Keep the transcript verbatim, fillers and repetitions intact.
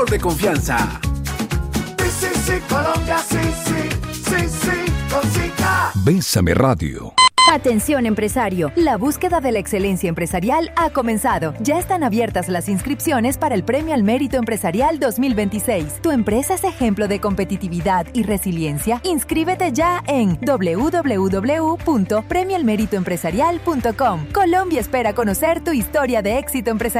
de confianza. Sí, sí, sí, Colombia, sí, sí, sí, sí, con Zika. Bésame Radio. Atención empresario, la búsqueda de la excelencia empresarial ha comenzado. Ya están abiertas las inscripciones para el Premio al Mérito Empresarial dos mil veintiséis. ¿Tu empresa es ejemplo de competitividad y resiliencia? Inscríbete ya en doble u doble u doble u punto premio al mérito empresarial punto com. Colombia espera conocer tu historia de éxito empresarial.